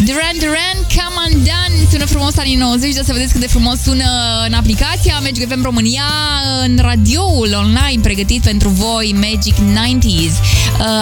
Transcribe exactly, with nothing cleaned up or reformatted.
Duran Duran, Come Undone. Sună frumos anii nouăzeci, dar să vedeți cât de frumos sună în aplicația Magic F M România, în radioul online pregătit pentru voi, Magic nouăzeci.